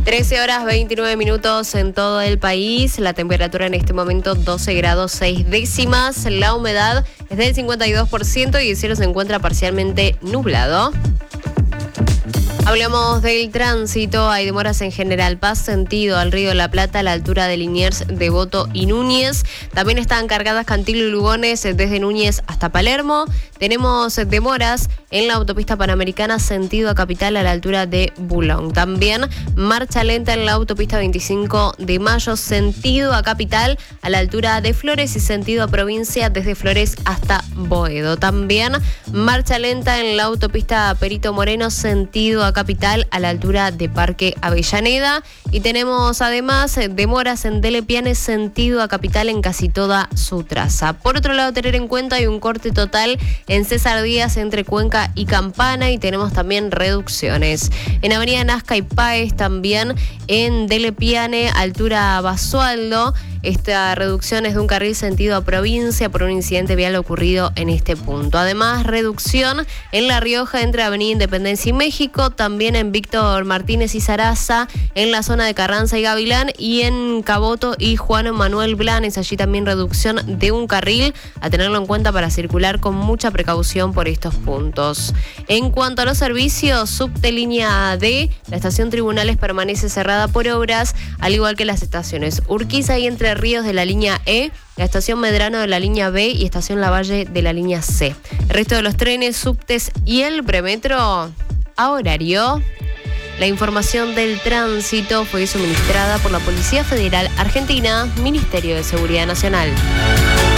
13 horas 29 minutos en todo el país. La temperatura en este momento 12 grados 6 décimas. La humedad es del 52% y el cielo se encuentra parcialmente nublado. Hablamos del tránsito. Hay demoras en General Paz, sentido al Río de la Plata, a la altura de Liniers, Devoto y Núñez. También están cargadas Cantillo y Lugones desde Núñez hasta Palermo. Tenemos demoras en la autopista Panamericana, sentido a Capital, a la altura de Boulogne. También marcha lenta en la autopista 25 de Mayo, sentido a Capital, a la altura de Flores, y sentido a Provincia desde Flores hasta Boedo. También marcha lenta en la autopista Perito Moreno, sentido a Capital, a la altura de Parque Avellaneda. Y tenemos además demoras en Dele Piane, sentido a Capital, en casi toda su traza. Por otro lado, tener en cuenta hay un corte total en César Díaz entre Cuenca y Campana, y tenemos también reducciones en Avenida Nazca y Páez, también en Dele Piane, altura Basualdo. Esta reducción es de un carril sentido a Provincia por un incidente vial ocurrido en este punto. Además, reducción en La Rioja entre Avenida Independencia y México, también en Víctor Martínez y Zaraza, en la zona de Carranza y Gavilán, y en Caboto y Juan Manuel Blanes. Allí también reducción de un carril, a tenerlo en cuenta para circular con mucha precaución por estos puntos. En cuanto a los servicios, subte línea D, la estación Tribunales permanece cerrada por obras, al igual que las estaciones Urquiza y Entre Ríos de la línea E, la estación Medrano de la línea B y estación Lavalle de la línea C. El resto de los trenes, subtes y el premetro a horario. La información del tránsito fue suministrada por la Policía Federal Argentina, Ministerio de Seguridad Nacional.